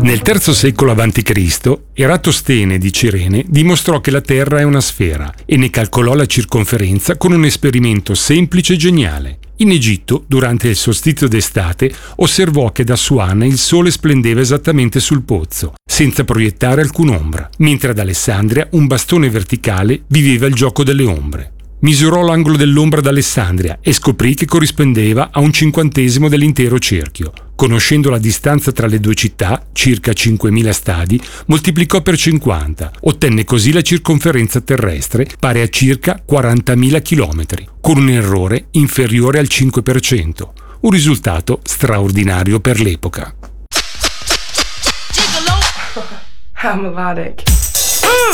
Nel III secolo a.C., Eratostene di Cirene dimostrò che la Terra è una sfera e ne calcolò la circonferenza con un esperimento semplice e geniale. In Egitto, durante il solstizio d'estate, osservò che da Assuana il sole splendeva esattamente sul pozzo, senza proiettare alcun'ombra, mentre ad Alessandria un bastone verticale viveva il gioco delle ombre. Misurò l'angolo dell'ombra ad Alessandria e scoprì che corrispondeva a un 50° dell'intero cerchio. Conoscendo la distanza tra le due città, circa 5.000 stadi, moltiplicò per 50, ottenne così la circonferenza terrestre pari a circa 40.000 chilometri, con un errore inferiore al 5%, un risultato straordinario per l'epoca. I'm melodic.